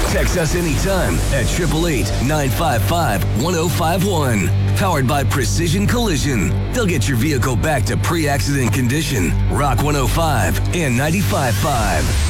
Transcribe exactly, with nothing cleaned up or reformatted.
Text us anytime at eight eight eight, nine five five, one oh five one. Powered by Precision Collision. They'll get your vehicle back to pre-accident condition. Rock one oh five and ninety-five point five.